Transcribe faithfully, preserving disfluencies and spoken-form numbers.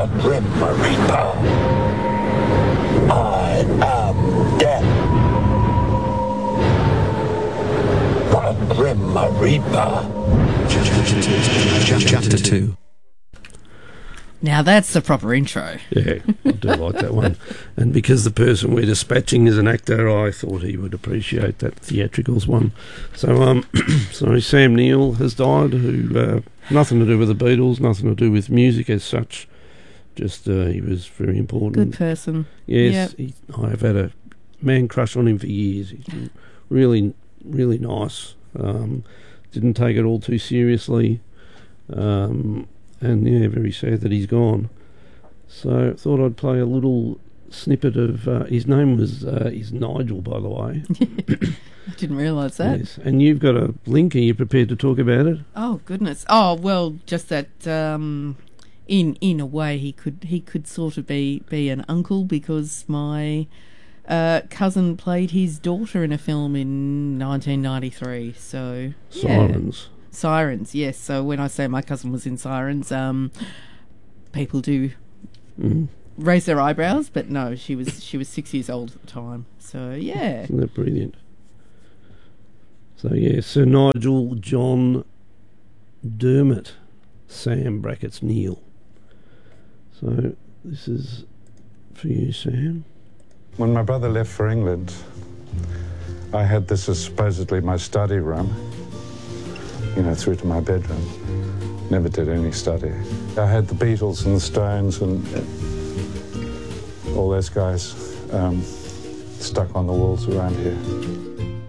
Grim Reaper. I am death. The Grim Reaper. Chapter two. Now that's the proper intro. Yeah, I do like that one. And because the person we're dispatching is an actor, I thought he would appreciate that theatricals one. So, um, sorry, Sam Neill has died, who, uh, nothing to do with the Beatles, nothing to do with music as such. Just, uh, he was very important. Good person. Yes, Yep. he, I've had a man crush on him for years. He's been really, really nice. Um, didn't take it all too seriously. Um... And yeah, very sad that he's gone. So thought I'd play a little snippet of uh, his name was uh, is Nigel, by the way. I didn't realise that. Yes, and you've got a link. Are you prepared to talk about it? Oh goodness. Oh well, just that. Um, in in a way, he could he could sort of be be an uncle because my uh, cousin played his daughter in a film in nineteen ninety-three. So yeah. Sirens. Sirens, yes. So when I say my cousin was in Sirens, um, people do Mm. raise their eyebrows, but no, she was she was six years old at the time. So yeah, Isn't that brilliant? So yeah, Sir Nigel John Dermot, Sam brackets Neil. So this is for you, Sam. When my brother left for England, I had this as supposedly my study room. You know, through to my bedroom. Never did any study. I had the Beatles and the Stones and all those guys um, stuck on the walls around here.